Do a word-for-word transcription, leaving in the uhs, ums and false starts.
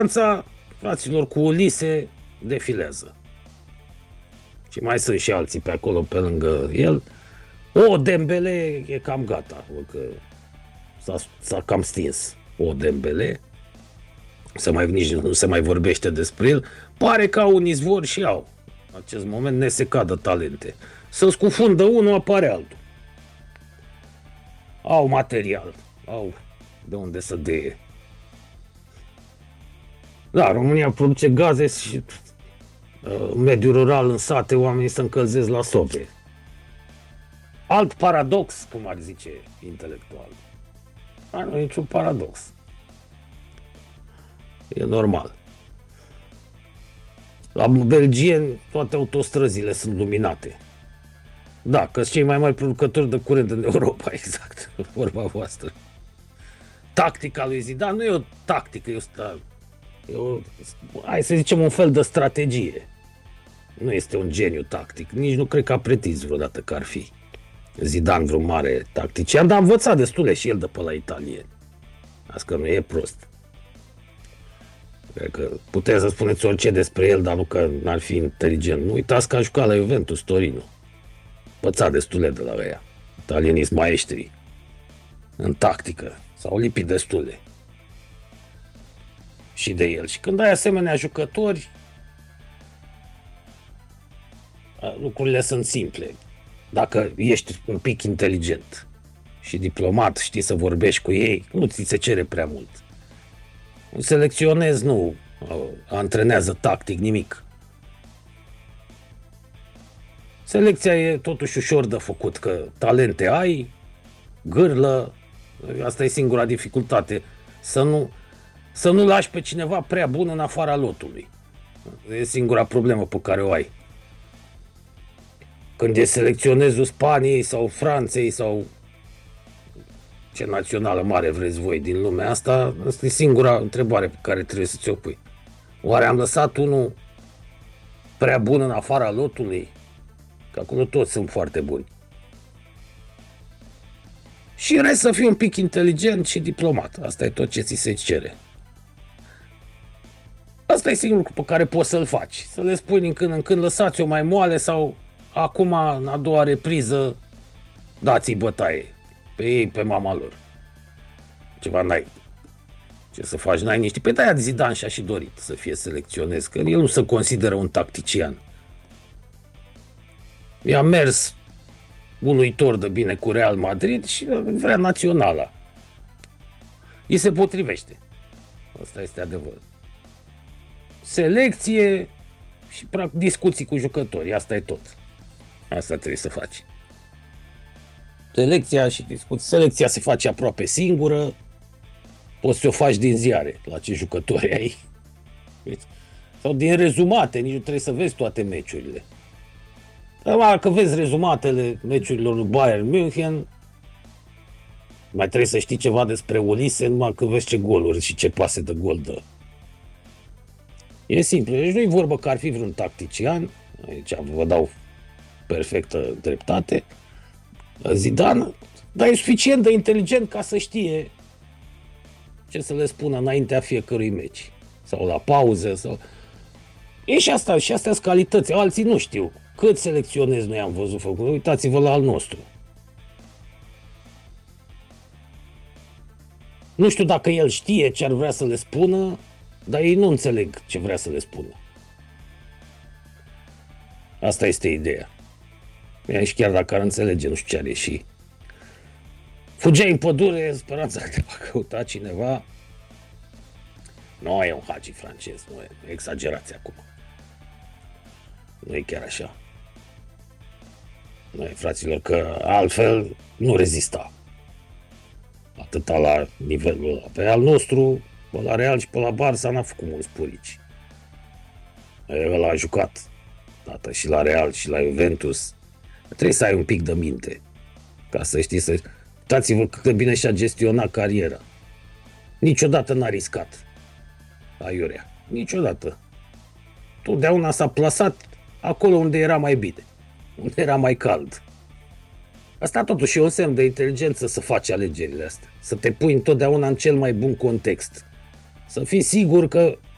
Franța, fraților, cu Ulise defilează. Și mai sunt și alții pe acolo, pe lângă el. O, Dembele e cam gata, că s-a, s-a cam stins. O, Dembele, se mai, nici nu se mai vorbește despre el. Pare că au un izvor și au. În acest moment ne se cadă talente. Să scufundă unul, apare altul. Au material, au de unde să deie. Da, România produce gaze și în mediul rural, în sate, oamenii se încălzesc la sobe. Alt paradox, cum ar zice intelectual. Dar nu e niciun paradox. E normal. La belgieni toate autostrăzile sunt luminate. Da, că sunt cei mai mari producători de curent în Europa, exact, vorba voastră. Tactica lui Zidane nu e o tactică, e o, e o, hai să zicem, un fel de strategie. Nu este un geniu tactic, nici nu cred că a pretins vreodată că ar fi Zidane vreun mare tactician, dar a învățat destule și el de pe la italieni. Asta nu e prost. Cred că puteți să spuneți orice despre el, dar nu că n-ar fi inteligent. Nu uitați că a jucat la Juventus Torino. Pățat destule de la ăia. Italienii sunt maestri în tactică. S-au lipit destule și de el. Și când ai asemenea jucători, lucrurile sunt simple. Dacă ești un pic inteligent și diplomat, știi să vorbești cu ei, nu ți se cere prea mult. Un selecționez nu antrenează tactic nimic. Selecția e totuși ușor de făcut, că talente ai, gârlă, asta e singura dificultate, să nu, să nu lași pe cineva prea bun în afara lotului. E singura problemă pe care o ai. Când e selecționezul Spaniei sau Franței sau ce națională mare vreți voi din lumea asta, asta e singura întrebare pe care trebuie să ți-o pui. Oare am lăsat unul prea bun în afara lotului? Că acolo toți sunt foarte buni. Și în rest să fii un pic inteligent și diplomat. Asta e tot ce ți se cere. Asta e singurul lucru pe care poți să-l faci. Să le spui din când în când, lăsați-o mai moale sau acum, în a doua repriză, dați-i bătaie. Pe ei, pe mama lor. Ceva n-ai. Ce să faci? N-ai niște... Pe de-aia Zidane și-a și dorit să fie selecționez, că el nu se consideră un tactician. I-a mers uluitor de bine cu Real Madrid și vrea naționala. Îi se potrivește. Asta este adevărul. Selecție și practic discuții cu jucătorii. Asta e tot. Asta trebuie să faci. Selecția și discuții. Selecția se face aproape singură. Poți să o faci din ziare. La ce jucători ai. Sau din rezumate. Nici nu trebuie să vezi toate meciurile. Dacă vezi rezumatele meciurilor lui Bayern München, mai trebuie să știi ceva despre Ulise, numai că vezi ce goluri și ce pase de gol dă. E simplu. Deci nu-i vorba că ar fi vreun tactician. Aici vă dau perfectă dreptate. Zidane, dar e suficient de inteligent ca să știe ce să le spună înaintea fiecărui meci. Sau la pauză. Sau... E și asta, și astea sunt calități. Alții nu știu. Cât selecționez noi am văzut făcut? Uitați-vă la al nostru. Nu știu dacă el știe ce ar vrea să le spună, dar ei nu înțeleg ce vrea să le spună. Asta este ideea. Și chiar dacă ar înțelege, nu știu ce ar ieși. Fugeai în pădure, speranța că te va căuta cineva. Nu e un Hagi francez, nu e exagerație acum. Nu e chiar așa. Noi, fraților, că altfel nu rezista. Atâta la nivelul ăla. Pe al nostru, pe la Real și pe la Barça n-a făcut mulți purici. El a jucat dată și la Real și la Juventus. Trebuie să ai un pic de minte ca să știi să... Uitați-vă cât de bine și-a gestionat cariera. Niciodată n-a riscat aiurea. Niciodată. Totdeauna s-a plasat acolo unde era mai bine. Unde era mai cald. Asta totuși e un semn de inteligență să faci alegerile astea. Să te pui întotdeauna în cel mai bun context. Să fii sigur că